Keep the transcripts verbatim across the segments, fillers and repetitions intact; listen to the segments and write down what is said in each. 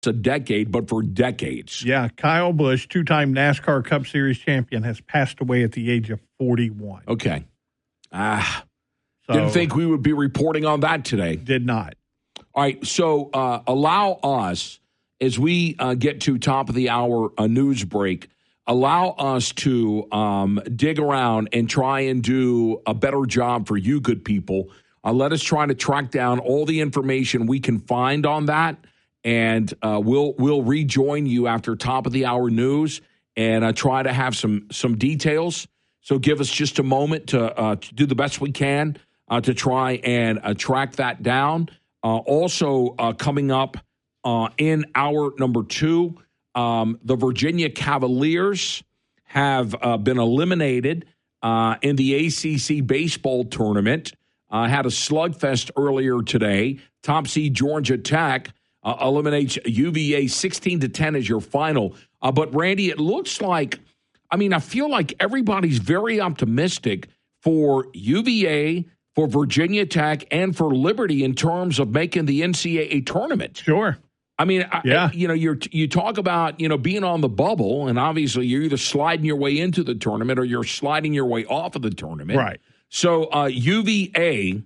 a decade, but for decades. Yeah, Kyle Busch, two-time NASCAR Cup Series champion, has passed away at the age of forty-one. Okay. Ah, so, didn't think we would be reporting on that today. Did not. All right, so uh, allow us, as we uh, get to top of the hour, a news break, allow us to um, dig around and try and do a better job for you good people. Uh, let us try to track down all the information we can find on that, and uh, we'll we'll rejoin you after top of the hour news and uh, try to have some some details. So give us just a moment to, uh, to do the best we can uh, to try and uh, track that down. Uh, also uh, coming up uh, in hour number two, um, the Virginia Cavaliers have uh, been eliminated uh, in the A C C baseball tournament. Uh, had a slugfest earlier today. Top seed Georgia Tech uh, eliminates U V A sixteen to ten as your final. Uh, but, Randy, it looks like, I mean, I feel like everybody's very optimistic for U V A, for Virginia Tech, and for Liberty in terms of making the N C double A tournament. Sure. I mean, yeah. I, you know, you're you talk about, you know, being on the bubble, and obviously you're either sliding your way into the tournament or you're sliding your way off of the tournament. Right. So uh, U V A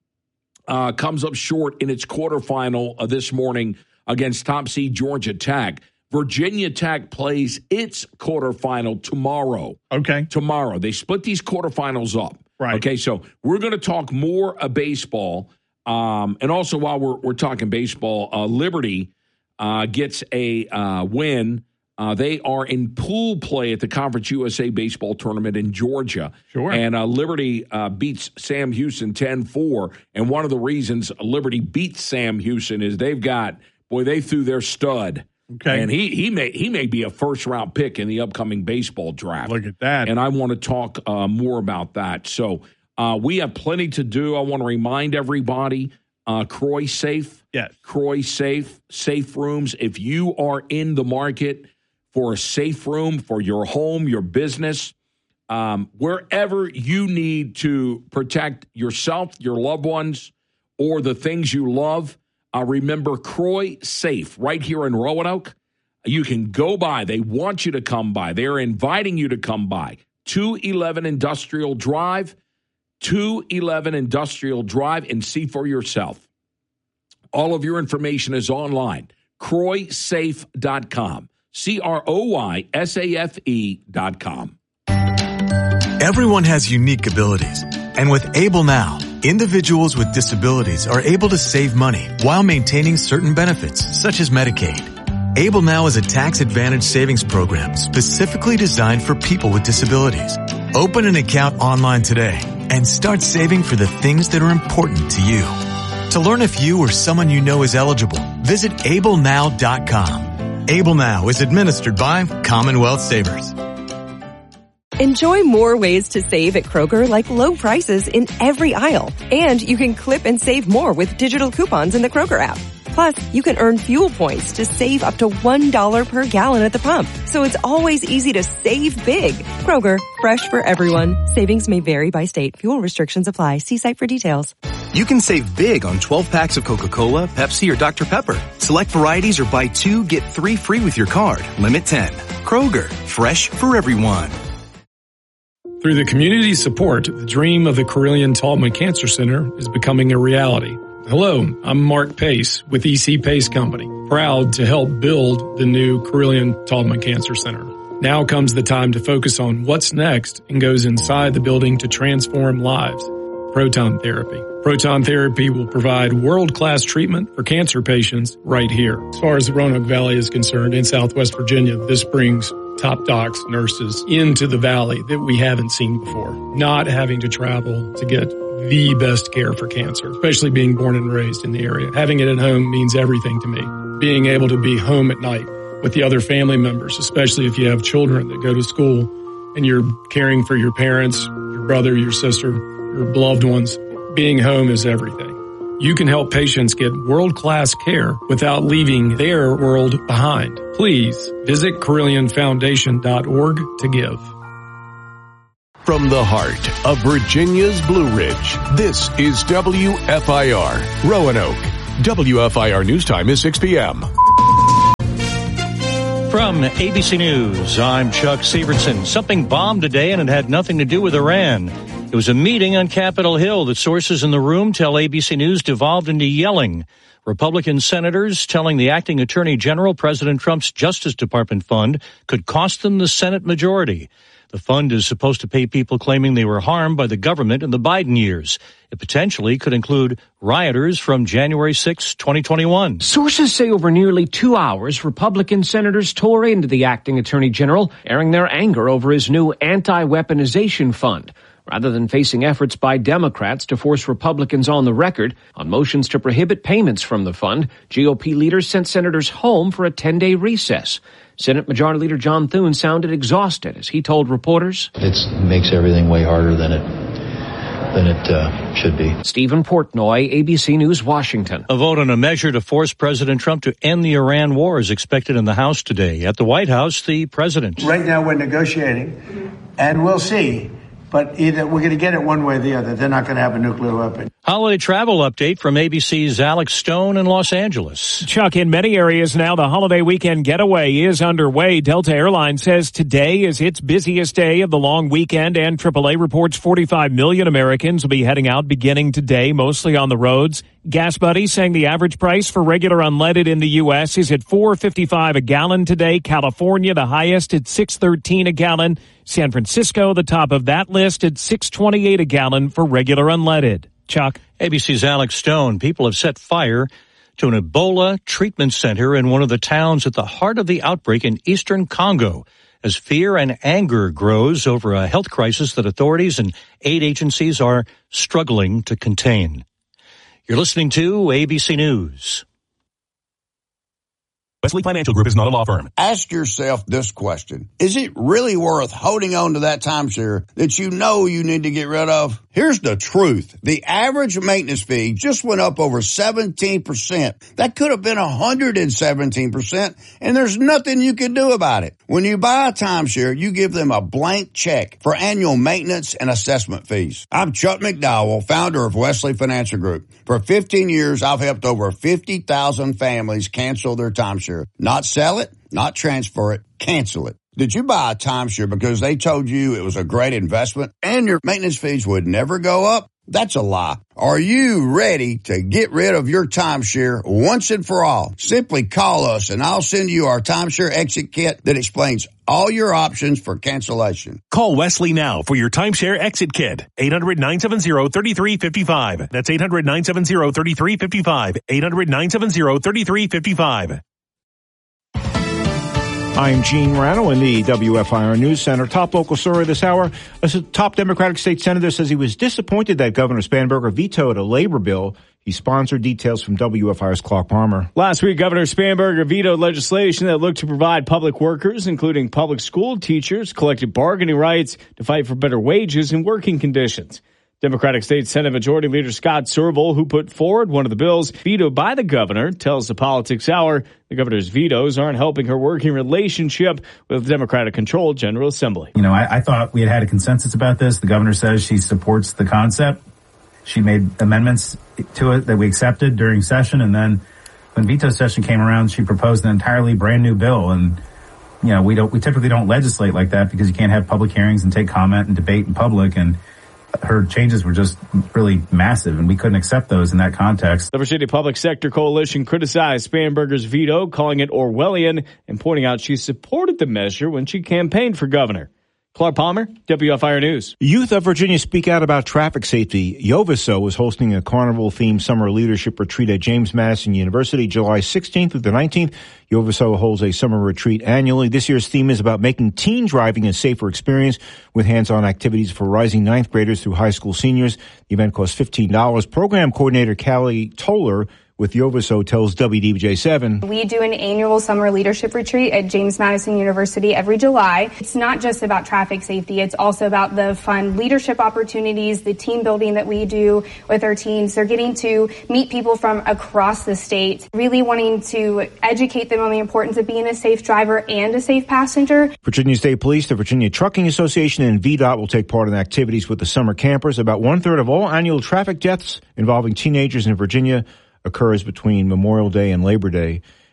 uh, comes up short in its quarterfinal uh, this morning against top seed Georgia Tech. Virginia Tech plays its quarterfinal tomorrow. Okay. Tomorrow. They split these quarterfinals up. Right. Okay, so we're going to talk more of baseball. Um, and also while we're, we're talking baseball, uh, Liberty uh, gets a uh, win. Uh, they are in pool play at the Conference U S A Baseball Tournament in Georgia. Sure. And uh, Liberty uh, beats Sam Houston ten four. And one of the reasons Liberty beats Sam Houston is they've got, boy, they threw their stud. Okay. And he he may he may be a first-round pick in the upcoming baseball draft. Look at that. And I want to talk uh, more about that. So uh, we have plenty to do. I want to remind everybody, uh, Croy Safe. Yes. Croy Safe, safe rooms. If you are in the market for a safe room for your home, your business, um, wherever you need to protect yourself, your loved ones, or the things you love, uh, remember Croy Safe right here in Roanoke. You can go by. They want you to come by. They're inviting you to come by. two eleven Industrial Drive, two eleven Industrial Drive, and see for yourself. All of your information is online, croy safe dot com. C R O Y S A F E dot com. Everyone has unique abilities. And with Able Now, individuals with disabilities are able to save money while maintaining certain benefits, such as Medicaid. Able Now is a tax-advantaged savings program specifically designed for people with disabilities. Open an account online today and start saving for the things that are important to you. To learn if you or someone you know is eligible, visit able now dot com. Able Now is administered by Commonwealth Savers. Enjoy more ways to save at Kroger, like low prices in every aisle. And you can clip and save more with digital coupons in the Kroger app. Plus, you can earn fuel points to save up to one dollar per gallon at the pump. So it's always easy to save big. Kroger, fresh for everyone. Savings may vary by state. Fuel restrictions apply. See site for details. You can save big on twelve packs of Coca-Cola, Pepsi, or Doctor Pepper. Select varieties or buy two, get three free with your card. Limit ten. Kroger, fresh for everyone. Through the community support, the dream of the Carilion-Taubman Cancer Center is becoming a reality. Hello, I'm Mark Pace with E C Pace Company, proud to help build the new Carilion-Taubman Cancer Center. Now comes the time to focus on what's next and goes inside the building to transform lives. Proton therapy. Proton therapy will provide world-class treatment for cancer patients right here. As far as the Roanoke Valley is concerned, in Southwest Virginia, this brings top docs, nurses into the valley that we haven't seen before. Not having to travel to get the best care for cancer, especially being born and raised in the area. Having it at home means everything to me. Being able to be home at night with the other family members, especially if you have children that go to school and you're caring for your parents, your brother, your sister, your beloved ones, being home is everything. You can help patients get world-class care without leaving their world behind. Please visit Carilion Foundation dot org to give. From the heart of Virginia's Blue Ridge, this is W F I R, Roanoke. W F I R News Time is six p.m. From A B C News, I'm Chuck Severson. Something bombed today, and it had nothing to do with Iran. It was a meeting on Capitol Hill that sources in the room tell A B C News devolved into yelling. Republican senators telling the acting attorney general President Trump's Justice Department fund could cost them the Senate majority. The fund is supposed to pay people claiming they were harmed by the government in the Biden years. It potentially could include rioters from January sixth, twenty twenty-one. Sources say over nearly two hours, Republican senators tore into the acting attorney general, airing their anger over his new anti-weaponization fund. Rather than facing efforts by Democrats to force Republicans on the record on motions to prohibit payments from the fund, G O P leaders sent senators home for a ten-day recess. Senate Majority Leader John Thune sounded exhausted as he told reporters, "It makes everything way harder than it than it uh, should be." Stephen Portnoy, A B C News, Washington. A vote on a measure to force President Trump to end the Iran war is expected in the House today. At the White House, the president. Right now we're negotiating, and we'll see. But either we're going to get it one way or the other. They're not going to have a nuclear weapon. Holiday travel update from A B C's Alex Stone in Los Angeles. Chuck, in many areas now, the holiday weekend getaway is underway. Delta Airlines says today is its busiest day of the long weekend, and triple A reports forty-five million Americans will be heading out beginning today, mostly on the roads. Gas Buddy saying the average price for regular unleaded in the U S is at four dollars and fifty-five cents a gallon today. California, the highest at six dollars and thirteen cents a gallon. San Francisco, the top of that list at six dollars and twenty-eight cents a gallon for regular unleaded. Chuck. A B C's Alex Stone. People have set fire to an Ebola treatment center in one of the towns at the heart of the outbreak in eastern Congo as fear and anger grows over a health crisis that authorities and aid agencies are struggling to contain. You're listening to A B C News. Wesley Financial Group is not a law firm. Ask yourself this question. Is it really worth holding on to that timeshare that you know you need to get rid of? Here's the truth. The average maintenance fee just went up over seventeen percent. That could have been one hundred seventeen percent, and there's nothing you can do about it. When you buy a timeshare, you give them a blank check for annual maintenance and assessment fees. I'm Chuck McDowell, founder of Wesley Financial Group. For fifteen years, I've helped over fifty thousand families cancel their timeshare. Not sell it, not transfer it, cancel it. Did you buy a timeshare because they told you it was a great investment and your maintenance fees would never go up? That's a lie. Are you ready to get rid of your timeshare once and for all? Simply call us and I'll send you our timeshare exit kit that explains all your options for cancellation. Call Wesley now for your timeshare exit kit. eight hundred, nine seven zero, three three five five. That's eight hundred, nine seven zero, three three five five. eight hundred, nine seven zero, three three five five. I'm Gene Rano in the W F I R News Center. Top local story this hour. A top Democratic state senator says he was disappointed that Governor Spanberger vetoed a labor bill he sponsored. Details from W F I R's Clark Palmer. Last week, Governor Spanberger vetoed legislation that looked to provide public workers, including public school teachers, collective bargaining rights to fight for better wages and working conditions. Democratic State Senate Majority Leader Scott Serval, who put forward one of the bills vetoed by the governor, tells the Politics Hour the governor's vetoes aren't helping her working relationship with Democratic-controlled General Assembly. You know, I, I thought we had had a consensus about this. The governor says she supports the concept. She made amendments to it that we accepted during session, and then when veto session came around, she proposed an entirely brand new bill. And you know, we don't we typically don't legislate like that because you can't have public hearings and take comment and debate in public. And her changes were just really massive, and we couldn't accept those in that context. The Virginia Public Sector Coalition criticized Spanberger's veto, calling it Orwellian, and pointing out she supported the measure when she campaigned for governor. Clark Palmer, W F I R News. Youth of Virginia speak out about traffic safety. Yoviso is hosting a carnival-themed summer leadership retreat at James Madison University July sixteenth through the nineteenth. Yoviso holds a summer retreat annually. This year's theme is about making teen driving a safer experience with hands-on activities for rising ninth graders through high school seniors. The event costs fifteen dollars. Program coordinator Callie Toller with Yoviso tells W D B J seven. We do an annual summer leadership retreat at James Madison University every July. It's not just about traffic safety. It's also about the fun leadership opportunities, the team building that we do with our teens. They're getting to meet people from across the state, really wanting to educate them on the importance of being a safe driver and a safe passenger. Virginia State Police, the Virginia Trucking Association, and V DOT will take part in activities with the summer campers. About one-third of all annual traffic deaths involving teenagers in Virginia occurs between Memorial Day and Labor Day.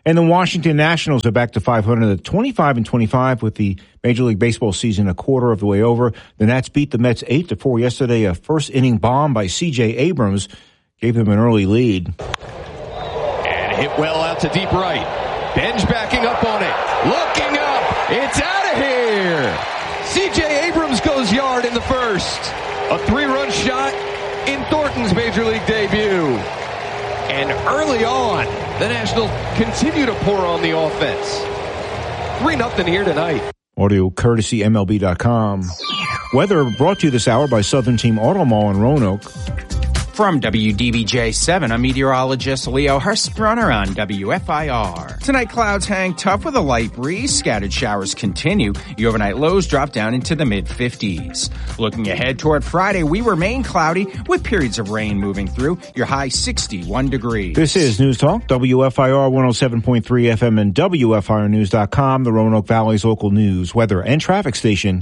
And the Washington Nationals are back to five hundred at twenty-five and twenty-five with the Major League Baseball season a quarter of the way over. The Nats beat the Mets eight to four yesterday. A first inning bomb by C J Abrams gave them an early lead. And hit well out to deep right. Benj backing up on it. Looking up. It's out of here. C J Abrams goes yard in the first. A three-run shot in Thornton's Major League debut. And early on, the Nationals continue to pour on the offense. three nothing here tonight. Audio courtesy M L B dot com. Weather brought to you this hour by Southern Team Auto Mall in Roanoke. From W D B J seven, I'm meteorologist Leo Hurstbrunner on W F I R. Tonight, clouds hang tough with a light breeze. Scattered showers continue. The overnight lows drop down into the mid-fifties. Looking ahead toward Friday, we remain cloudy with periods of rain moving through. Your high sixty-one degrees. This is News Talk, W F I R one oh seven point three F M and W F I R news dot com, the Roanoke Valley's local news, weather, and traffic station.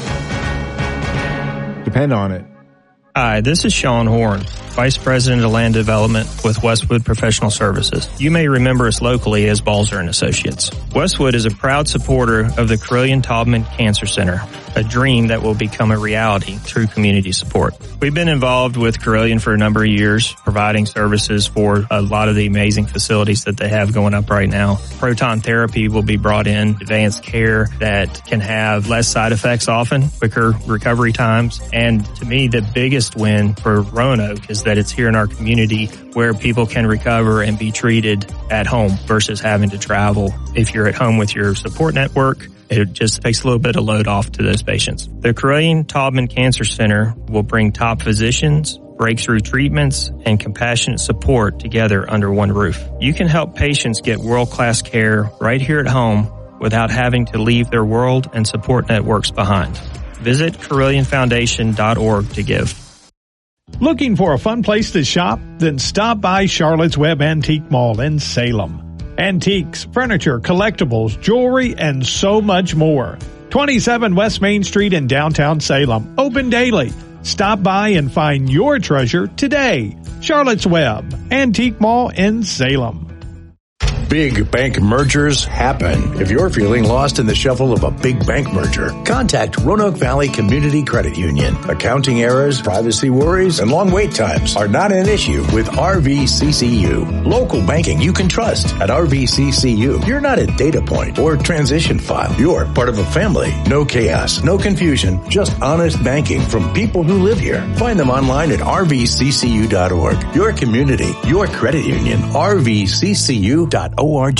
Depend on it. Hi, this is Sean Horn, Vice President of Land Development with Westwood Professional Services. You may remember us locally as Balzer and Associates. Westwood is a proud supporter of the Carilion Taubman Cancer Center, a dream that will become a reality through community support. We've been involved with Carilion for a number of years, providing services for a lot of the amazing facilities that they have going up right now. Proton therapy will be brought in, advanced care that can have less side effects often, quicker recovery times, and to me, the biggest win for Roanoke is that it's here in our community where people can recover and be treated at home versus having to travel. If you're at home with your support network, it just takes a little bit of load off to those patients. The Carilion Taubman Cancer Center will bring top physicians, breakthrough treatments, and compassionate support together under one roof. You can help patients get world-class care right here at home without having to leave their world and support networks behind. Visit Carilion Foundation dot org to give. Looking for a fun place to shop? Then stop by Charlotte's Web Antique Mall in Salem. Antiques, furniture, collectibles, jewelry, and so much more. twenty-seven West Main Street in downtown Salem. Open daily. Stop by and find your treasure today. Charlotte's Web Antique Mall in Salem. Big bank mergers happen. If you're feeling lost in the shuffle of a big bank merger, contact Roanoke Valley Community Credit Union. Accounting errors, privacy worries, and long wait times are not an issue with R V C C U. Local banking you can trust. At R V C C U, you're not a data point or transition file. You're part of a family. No chaos, no confusion, just honest banking from people who live here. Find them online at R V C C U dot org. Your community, your credit union, R V C C U dot org.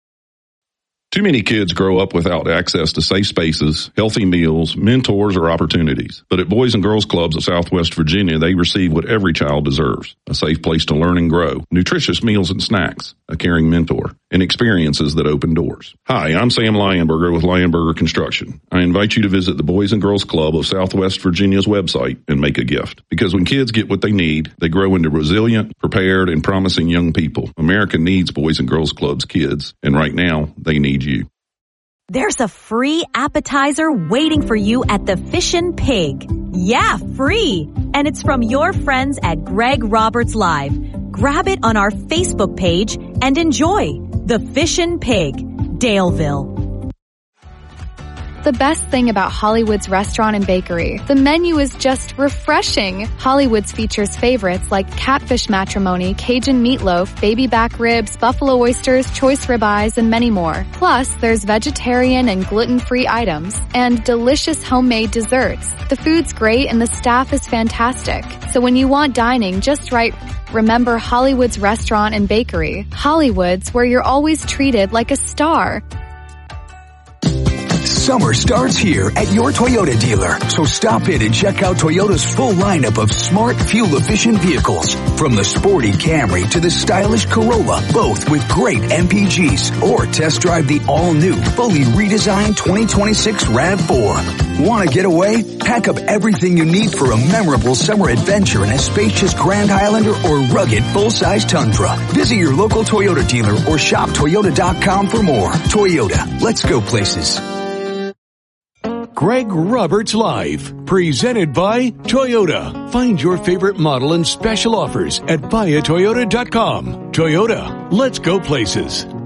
Too many kids grow up without access to safe spaces, healthy meals, mentors, or opportunities. But at Boys and Girls Clubs of Southwest Virginia, they receive what every child deserves: a safe place to learn and grow, nutritious meals and snacks, a caring mentor, and experiences that open doors. Hi, I'm Sam Lionberger with Lionberger Construction. I invite you to visit the Boys and Girls Club of Southwest Virginia's website and make a gift. Because when kids get what they need, they grow into resilient, prepared, and promising young people. America needs Boys and Girls Club's kids, and right now, they need you. There's a free appetizer waiting for you at the Fishin' Pig. Yeah, free! And it's from your friends at Greg Roberts Live. Grab it on our Facebook page and enjoy the Fishin' Pig, Daleville. The best thing about Hollywood's restaurant and bakery, the menu is just refreshing. Hollywood's features favorites like catfish matrimony, Cajun meatloaf, baby back ribs, buffalo oysters, choice ribeyes, and many more. Plus, there's vegetarian and gluten-free items and delicious homemade desserts. The food's great and the staff is fantastic. So when you want dining just right, remember Hollywood's restaurant and bakery. Hollywood's, where you're always treated like a star. Summer starts here at your Toyota dealer. So stop in and check out Toyota's full lineup of smart, fuel-efficient vehicles. From the sporty Camry to the stylish Corolla, both with great M P Gs. Or test drive the all-new, fully redesigned twenty twenty-six RAV four. Want to get away? Pack up everything you need for a memorable summer adventure in a spacious Grand Highlander or rugged full-size Tundra. Visit your local Toyota dealer or shop Toyota dot com for more. Toyota, let's go places. Greg Roberts Live, presented by Toyota. Find your favorite model and special offers at buy a toyota dot com. Toyota, let's go places.